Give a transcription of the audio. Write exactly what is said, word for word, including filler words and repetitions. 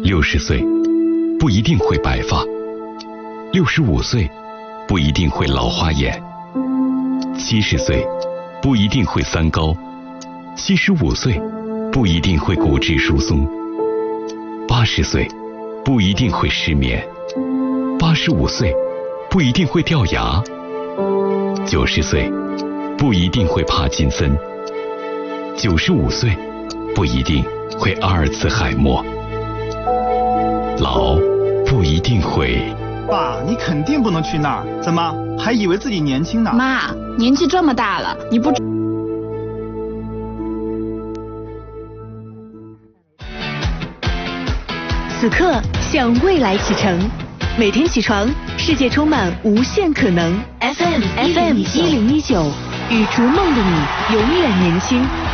六十岁不一定会白发，六十五岁不一定会老花眼，七十岁不一定会三高，七十五岁不一定会骨质疏松，八十岁不一定会失眠，八十五岁不一定会掉牙，九十岁不一定会帕金森，九十五岁不一定会阿尔茨海默，老不一定会。 爸，你肯定不能去那儿，怎么还以为自己年轻呢？ 妈，年纪这么大了，你不知。 此刻向未来启程，每天起床，世界充满无限可能。F M F M 一零一九，与逐梦的你永远年轻。